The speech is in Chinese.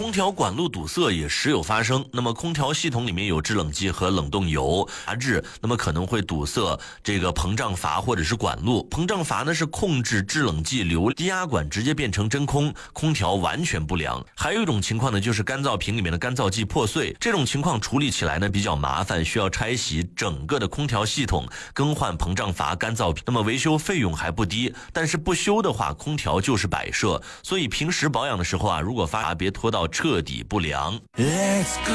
空调管路堵塞也时有发生。那么空调系统里面有制冷剂和冷冻油杂质，那么可能会堵塞这个膨胀阀或者是管路。膨胀阀呢是控制制冷剂流，低压管直接变成真空，空调完全不凉。还有一种情况呢，就是干燥瓶里面的干燥剂破碎，这种情况处理起来呢比较麻烦，需要拆洗整个的空调系统，更换膨胀阀、干燥瓶。那么维修费用还不低，但是不修的话，空调就是摆设。所以平时保养的时候啊，如果发别拖到彻底不良。Let's go